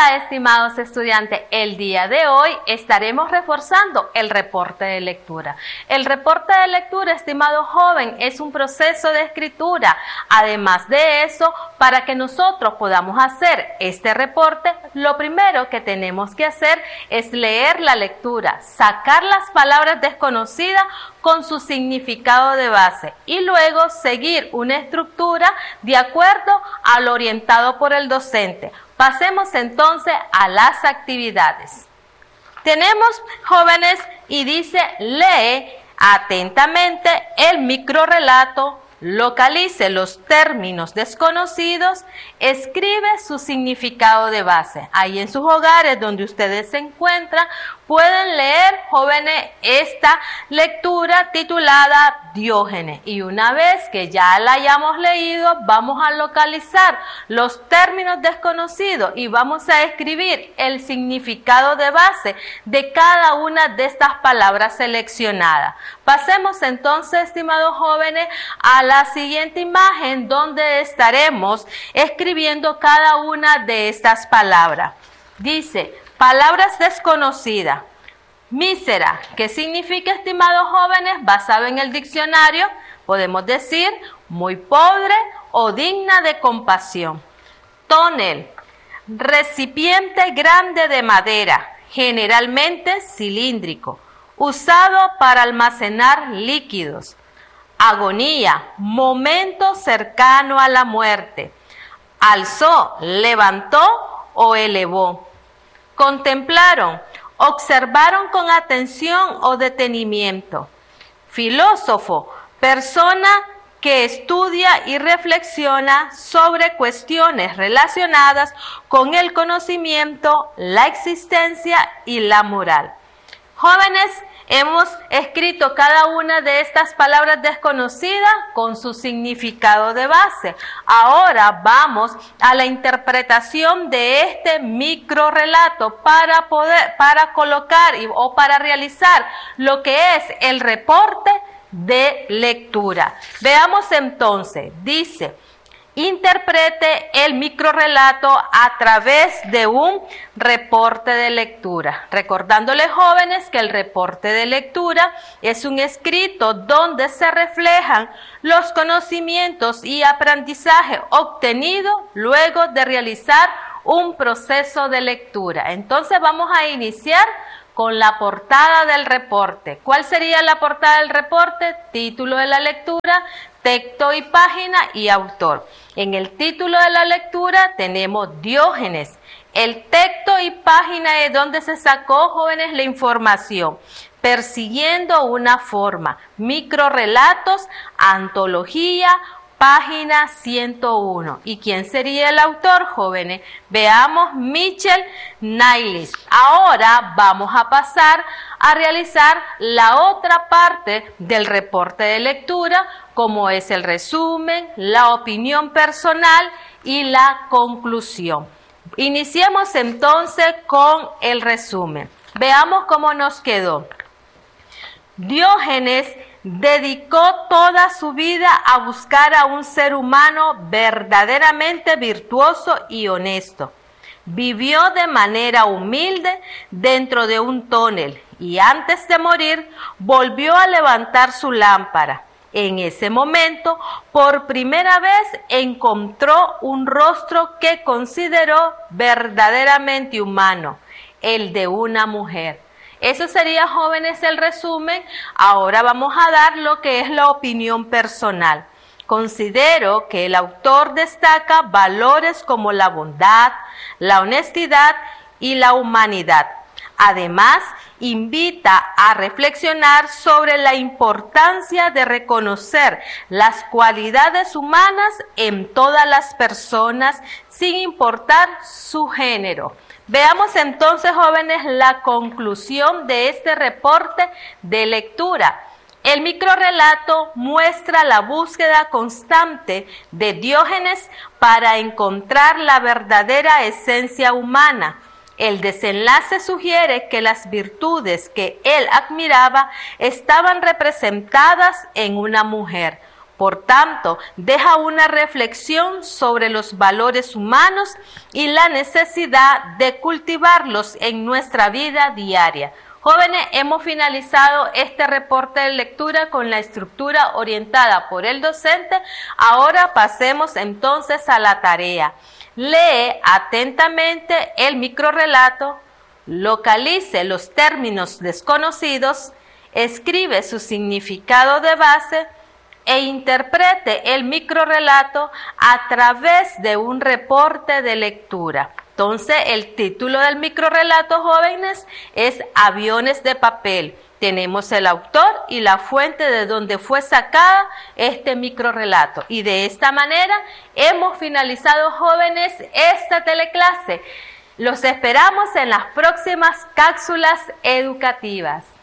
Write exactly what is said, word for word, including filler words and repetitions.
Hola, estimados estudiantes, el día de hoy estaremos reforzando el reporte de lectura. El reporte de lectura, estimado joven, es un proceso de escritura. Además de eso, para que nosotros podamos hacer este reporte, lo primero que tenemos que hacer es leer la lectura, sacar las palabras desconocidas con su significado de base y luego seguir una estructura de acuerdo a lo orientado por el docente. Pasemos entonces a las actividades. Tenemos, jóvenes, y dice, lee atentamente el microrrelato, localice los términos desconocidos, escribe su significado de base. Ahí en sus hogares donde ustedes se encuentran, pueden leer, jóvenes, esta lectura titulada Diógenes. Y una vez que ya la hayamos leído, vamos a localizar los términos desconocidos y vamos a escribir el significado de base de cada una de estas palabras seleccionadas. Pasemos entonces, estimados jóvenes, a la siguiente imagen donde estaremos escribiendo cada una de estas palabras. Dice, palabras desconocidas. Mísera, ¿qué significa, estimados jóvenes? Basado en el diccionario, podemos decir muy pobre o digna de compasión. Tonel, recipiente grande de madera, generalmente cilíndrico, usado para almacenar líquidos. Agonía, momento cercano a la muerte. Alzó, levantó o elevó. Contemplaron, observaron con atención o detenimiento. Filósofo, persona que estudia y reflexiona sobre cuestiones relacionadas con el conocimiento, la existencia y la moral. Jóvenes, hemos escrito cada una de estas palabras desconocidas con su significado de base. Ahora vamos a la interpretación de este microrrelato para poder, para colocar y, o para realizar lo que es el reporte de lectura. Veamos entonces, dice, interprete el microrrelato a través de un reporte de lectura. Recordándoles, jóvenes, que el reporte de lectura es un escrito donde se reflejan los conocimientos y aprendizaje obtenido luego de realizar un proceso de lectura. Entonces vamos a iniciar con la portada del reporte. ¿Cuál sería la portada del reporte? Título de la lectura, texto y página y autor. En el título de la lectura tenemos Diógenes. El texto y página es donde se sacó, jóvenes, la información. Persiguiendo una forma. Microrrelatos, antología, página ciento uno. ¿Y quién sería el autor, jóvenes? Veamos, Michel Nailis. Ahora vamos a pasar a realizar la otra parte del reporte de lectura, como es el resumen, la opinión personal y la conclusión. Iniciemos entonces con el resumen. Veamos cómo nos quedó. Diógenes dedicó toda su vida a buscar a un ser humano verdaderamente virtuoso y honesto. Vivió de manera humilde dentro de un tonel y antes de morir volvió a levantar su lámpara. En ese momento, por primera vez, encontró un rostro que consideró verdaderamente humano, el de una mujer. Eso sería, jóvenes, el resumen. Ahora vamos a dar lo que es la opinión personal. Considero que el autor destaca valores como la bondad, la honestidad y la humanidad. Además, invita a reflexionar sobre la importancia de reconocer las cualidades humanas en todas las personas sin importar su género. Veamos entonces, jóvenes, la conclusión de este reporte de lectura. El microrrelato muestra la búsqueda constante de Diógenes para encontrar la verdadera esencia humana. El desenlace sugiere que las virtudes que él admiraba estaban representadas en una mujer. Por tanto, deja una reflexión sobre los valores humanos y la necesidad de cultivarlos en nuestra vida diaria. Jóvenes, hemos finalizado este reporte de lectura con la estructura orientada por el docente. Ahora pasemos entonces a la tarea. Lee atentamente el microrrelato, localice los términos desconocidos, escribe su significado de base e interprete el microrrelato a través de un reporte de lectura. Entonces, el título del microrrelato, jóvenes, es Aviones de papel. Tenemos el autor y la fuente de donde fue sacada este microrrelato. Y de esta manera hemos finalizado, jóvenes, esta teleclase. Los esperamos en las próximas cápsulas educativas.